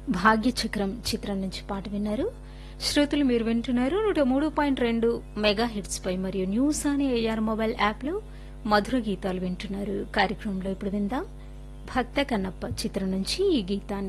భాగ్యచక్రం చిత్రం నుంచి పాట విన్నారు. శ్రోతలు మీరు వింటున్నారు 103.2 మెగా హిట్స్ పై మరియు న్యూస్ అనే ఏఆర్ మొబైల్ యాప్ లో మధుర గీతాలు వింటున్నారు. కార్యక్రమంలో ఇప్పుడు విందాం భక్త కన్నప్ప చిత్రం నుంచి ఈ గీతాన్ని.